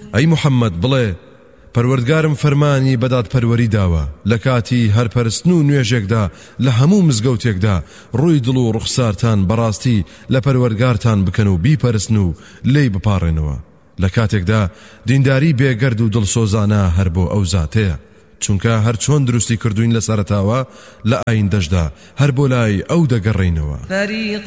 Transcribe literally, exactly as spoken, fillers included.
ئەی محەممەد بڵێ پەروەردگارم فەرمانی بەدات پەروەری داوە لە کاتی هەرپەرستن و نوێژێکدا لە هەموو مزگەوتێکدا ڕووی دڵ و ڕوخسارتان بەڕاستی لە پەروەردگارتان بکەن و بیپەرستن و لێی بپاڕێنەوە لە کاتێکدا دینداری بێگەرد و دڵسۆزانە هەر بۆ ئەو زاتەیە چونکە هەر چۆن دروستی کردوین لە سەرەتاوە لە ئایندەشدا هەر بۆ لای ئەو دەگەڕێینەوە